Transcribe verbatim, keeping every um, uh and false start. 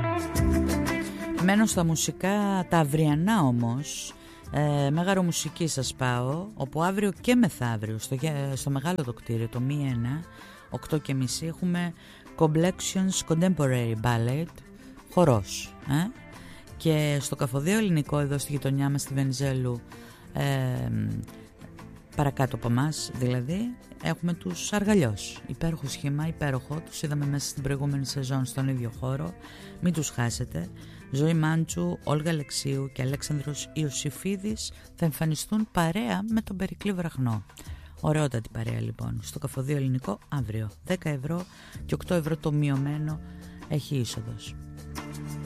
Μένω στα μουσικά τα αυριανά όμως. ε, Μέγαρο μουσική σας πάω, όπου αύριο και μεθαύριο στο, στο μεγάλο το κτίριο, το μη ένα, οκτώ και μισή, έχουμε Complexions Contemporary Ballet, χορός, ε? Και στο Καφοδείο Ελληνικό, εδώ στη γειτονιά μας στη Βενιζέλου, ε, παρακάτω από εμάς δηλαδή, έχουμε τους Αργαλιός. Υπέροχο σχήμα, υπέροχο. Τους είδαμε μέσα στην προηγούμενη σεζόν στον ίδιο χώρο. Μην τους χάσετε. Ζωή Μάντσου, Όλγα Αλεξίου και Αλέξανδρος Ιωσήφιδης θα εμφανιστούν παρέα με τον Περικλή Βραχνό. Ωραιότατη παρέα λοιπόν. Στο Καφοδείο Ελληνικό αύριο. δέκα ευρώ και οκτώ ευρώ το μειωμένο έχει είσοδος.